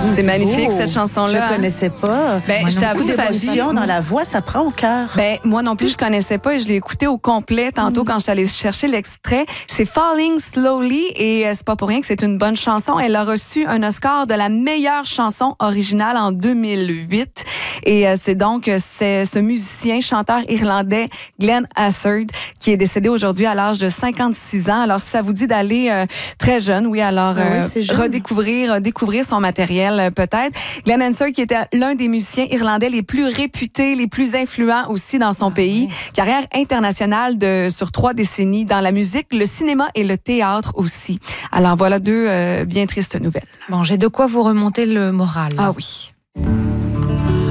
C'est magnifique, cette chanson-là. Je connaissais pas. Ben, je t'avoue, d'émotion dans la voix, ça prend au cœur. Ben, moi non plus, je connaissais pas et je l'ai écouté au complet tantôt quand je suis allée chercher l'extrait. C'est Falling Slowly et c'est pas pour rien que c'est une bonne chanson. Elle a reçu un Oscar de la meilleure chanson originale en 2008. Et c'est donc ce musicien, chanteur irlandais Glenn Hassard qui est décédé aujourd'hui à l'âge de 56 ans. Alors, si ça vous dit d'aller très jeune, oui, alors découvrir son matériel peut-être. Glenn Hassard qui était l'un des musiciens irlandais les plus réputés, les plus influents aussi dans son pays. Carrière internationale sur 3 décennies dans la musique, le cinéma et le théâtre aussi. Alors voilà 2 bien tristes nouvelles. Bon, j'ai de quoi vous remonter le moral. Ah oui.